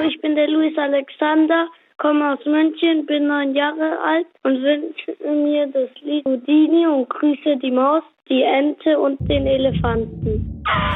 ich bin der Luis Alexander, komme aus München, bin 9 Jahre alt und wünsche mir das Lied Houdini und grüße die Maus, die Ente und den Elefanten.